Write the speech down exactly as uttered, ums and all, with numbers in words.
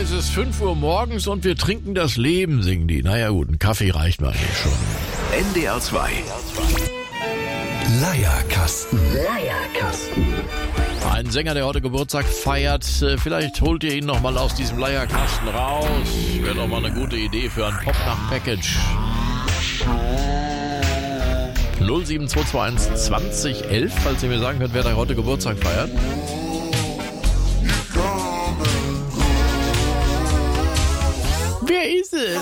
es ist fünf Uhr morgens und wir trinken das Leben, singen die. Naja gut, ein Kaffee reicht mir eigentlich schon. N D R zwei. Leierkasten. Leierkasten. Ein Sänger, der heute Geburtstag feiert. Vielleicht holt ihr ihn noch mal aus diesem Leierkasten raus. Wäre doch mal eine gute Idee für ein Pop-Nacht-Package. null sieben zwei zwei eins zwanzig elf, falls ihr mir sagen könnt, wer da heute Geburtstag feiert. Wer ist es?